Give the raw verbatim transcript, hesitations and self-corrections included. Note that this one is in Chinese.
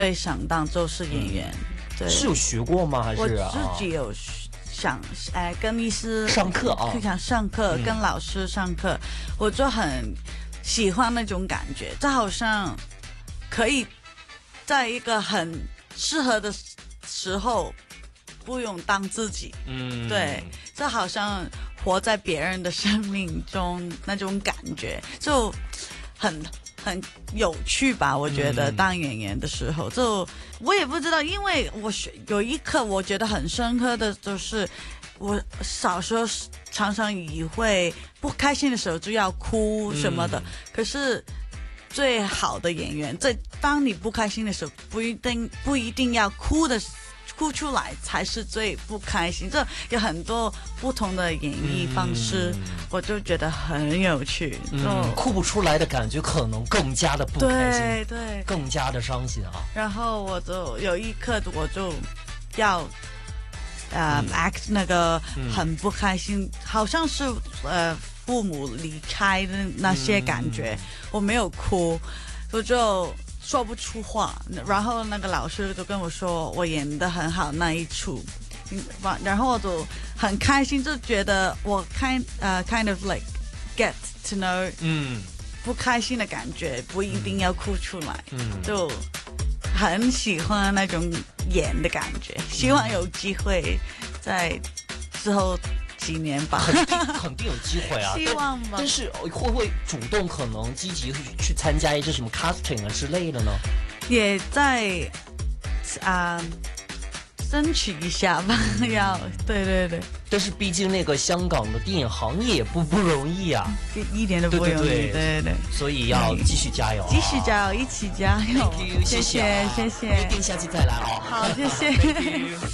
最想当就是演员。嗯、对， 是有学过吗？还是、 啊、我自己有想，哎，跟医师上课啊， 想上课， 嗯、 跟老师上课，我就很喜欢那种感觉，这好像可以在一个很适合的时候，不用当自己。嗯，对，这好像活在别人的生命中那种感觉，就很很有趣吧？我觉得当演员的时候，就我也不知道，因为我有一刻我觉得很深刻的就是，我小时候常常也会不开心的时候就要哭什么的，嗯、可是最好的演员，在当你不开心的时候，不一定不一定要哭的。哭出来才是最不开心，这有很多不同的演绎方式，嗯、我就觉得很有趣。 嗯，哭不出来的感觉可能更加的不开心， 对对， 更加的伤心啊。 然后我就有一刻我就要呃、嗯、act 那个很不开心，嗯、好像是呃父母离开的那些感觉，嗯、我没有哭，我就。说不出话，然后那个老师就跟我说我演得很好那一出，然后我就很开心，就觉得我 kind 呃、uh, kind of like get to know， 嗯，不开心的感觉不一定要哭出来，嗯，就很喜欢那种演的感觉，希望有机会在之后。几年吧， 肯定肯定有机会啊！ 希望吧。 但是会不会主动可能积极去参加一些什么 casting 啊之类的呢？ 也在啊、呃、争取一下吧，嗯、要对对对。 但是毕竟那个香港的电影行业也不不容易啊， 一点都不容易，对对 对, 对, 对。 所以要继续加油、啊， 继续加油，一起加油！ 谢谢谢谢谢谢， 一定下期再来哦。 好，谢谢。